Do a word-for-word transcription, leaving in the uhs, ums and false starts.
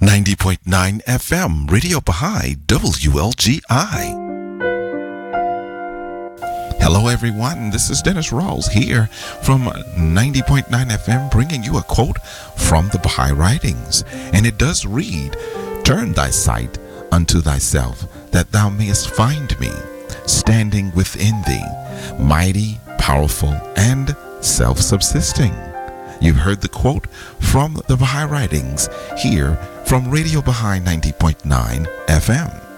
ninety point nine F M, Radio Baha'i, W L G I. Hello everyone, this is Dennis Rawls here from ninety point nine F M, bringing you a quote from the Baha'i Writings. And it does read, "Turn thy sight unto thyself, that thou mayest find me, standing within thee, mighty, powerful, and self-subsisting." You've heard the quote from the Baha'i Writings here from Radio Baha'i ninety point nine F M.